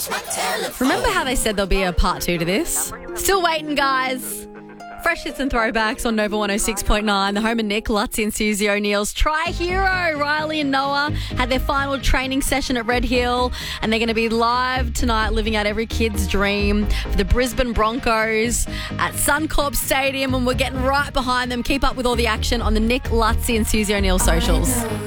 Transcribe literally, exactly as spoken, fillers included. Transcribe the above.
Remember how they said there'll be a part two to this? Still waiting, guys. Fresh hits and throwbacks on Nova one oh six point nine. The home of Nick, Lutzi and Susie O'Neill's Tri-Hero. Riley and Noah had their final training session at Red Hill, and they're going to be live tonight living out every kid's dream for the Brisbane Broncos at Suncorp Stadium, and we're getting right behind them. Keep up with all the action on the Nick, Lutzi and Susie O'Neill socials.